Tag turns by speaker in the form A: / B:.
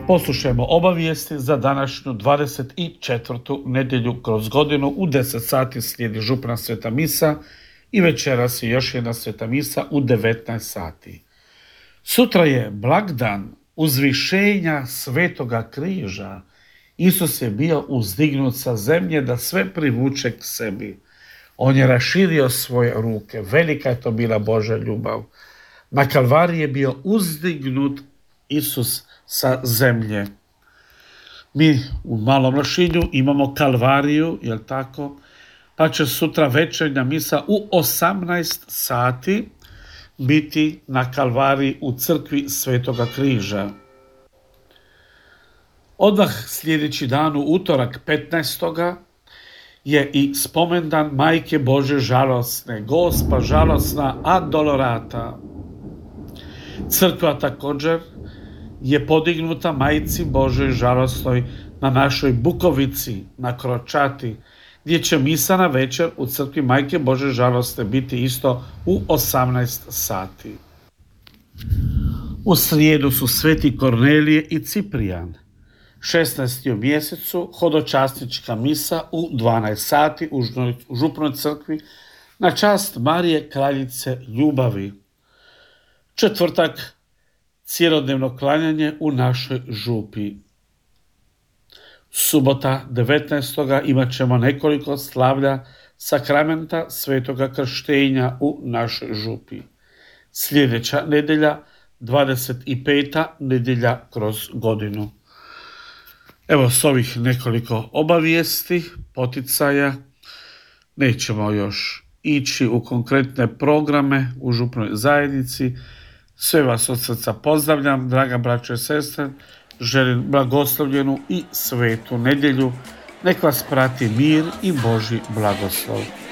A: Poslušajmo obavijesti za današnju 24. nedjelju kroz godinu. U 10 sati slijedi župna sveta misa i večeras je još jedna sveta misa u 19 sati. Sutra je blagdan uzvišenja Svetoga križa. Isus je bio uzdignut sa zemlje da sve privuče k sebi. On je raširio svoje ruke. Velika je to bila Božja ljubav. Na Kalvariji je bio uzdignut Isus sa zemlje. Mi u Malom Lošinju imamo Kalvariju, jel tako? Pa će sutra večernja misa u 18 sati biti na Kalvariji u crkvi Svetoga križa. Odmah sljedeći dan u utorak 15. je i spomendan Majke Bože žalosne, Gospa žalosna Adolorata. Crkva također je podignuta Majci Božoj žalosnoj na našoj Bukovici, na Kročati, gdje će misa na večer u crkvi Majke Bože žalosne biti isto u 18 sati. U srijedu su sveti Kornelije i Ciprijan. 16. u mjesecu hodočasnička misa u 12 sati u župnoj crkvi na čast Marije Kraljice ljubavi. Četvrtak, cjelodnevno klanjanje u našoj župi. Subota 19. imat ćemo nekoliko slavlja sakramenta Svetoga krštenja u našoj župi. Sljedeća nedjelja, 25. nedjelja kroz godinu. Evo s ovih nekoliko obavijesti, poticaja, nećemo još ići u konkretne programe u župnoj zajednici. Sve vas od srca pozdravljam, draga braćo i sestre, želim blagoslovljenu i svetu nedjelju. Nek vas prati mir i Božji blagoslov.